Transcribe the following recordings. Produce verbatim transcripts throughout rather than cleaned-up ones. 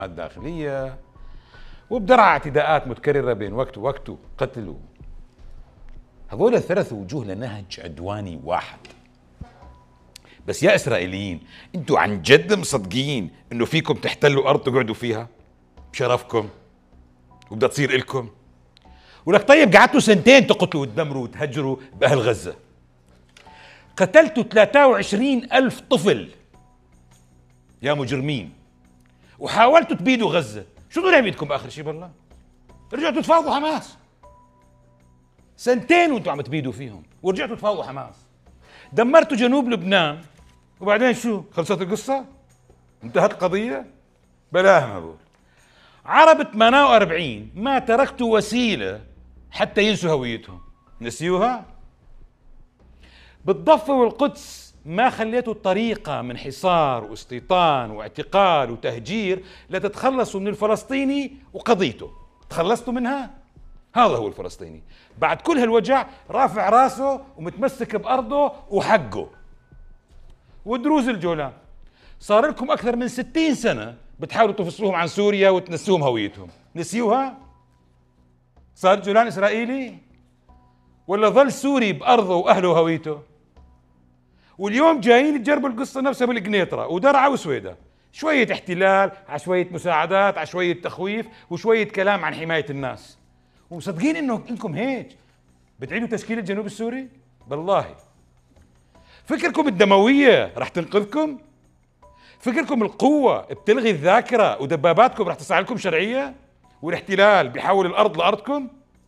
الداخلية، وبدرع اعتداءات متكررة بين وقت ووقت وقتل. هذول الثلاث وجوه لنهج عدواني واحد. بس يا إسرائيليين، انتوا عن جد مصدقين انه فيكم تحتلوا أرض تقعدوا فيها بشرفكم وبدها تصير إلكم؟ ولك طيب قعدتوا سنتين تقتلوا وتدمروا وتهجروا بأهل غزة، قتلتوا ثلاثة وعشرين ألف طفل يا مجرمين، وحاولتوا تبيدوا غزة. شو ضل بيدكم آخر شيء؟ بالله رجعتوا تفاوضوا حماس سنتين وانتوا عم تبيدوا فيهم، ورجعتوا تفاوضوا حماس، دمرتوا جنوب لبنان، وبعدين شو؟ خلصت القصة؟ انتهت القضية؟ بلاها بقول. عرب ثمانية وأربعين ما تركتوا وسيلة حتى ينسوا هويتهم، نسيوها؟ بالضفة والقدس ما خليتوا طريقة من حصار واستيطان واعتقال وتهجير لتتخلصوا من الفلسطيني وقضيته، تخلصتوا منها؟ هذا هو الفلسطيني، بعد كل هالوجع رافع راسه ومتمسك بأرضه وحقه. ودروز الجولان صار لكم أكثر من ستين سنة بتحاولوا تفصلوهم عن سوريا وتنسوهم هويتهم، نسيوها؟ صار جولان إسرائيلي؟ ولا ظل سوري بأرضه وأهله وهويته؟ واليوم جايين تجربوا القصة نفسها بالقنيطرة ودرعا وسويدة، شوية احتلال على شوية مساعدات على شوية تخويف وشوية كلام عن حماية الناس، ومصدقين انه انكم هيك بتعيدوا تشكيل الجنوب السوري؟ بالله فكركم الدموية رح تنقذكم؟ فكركم القوة بتلغي الذاكرة ودباباتكم رح تصنع لكم شرعية؟ والاحتلال بيحول الأرض لأرضكم؟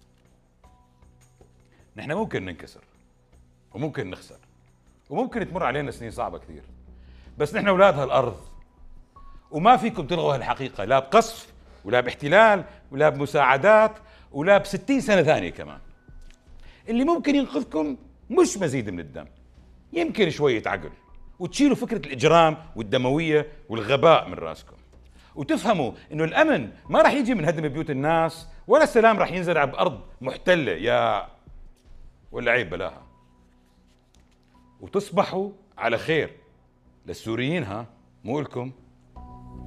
نحن ممكن ننكسر وممكن نخسر وممكن تمر علينا سنين صعبة كثير، بس نحن أولاد هالأرض، وما فيكم تلغوا هالحقيقة لا بقصف ولا باحتلال ولا بمساعدات ولا بستين سنة ثانية كمان. اللي ممكن ينقذكم مش مزيد من الدم، يمكن شوية عقل، وتشيلوا فكرة الإجرام والدموية والغباء من راسكم، وتفهموا إنه الأمن ما راح يجي من هدم بيوت الناس، ولا السلام راح ينزرع بأرض محتلة يا ولا عيب بلاها. وتصبحوا على خير للسوريين، ها مو لكم.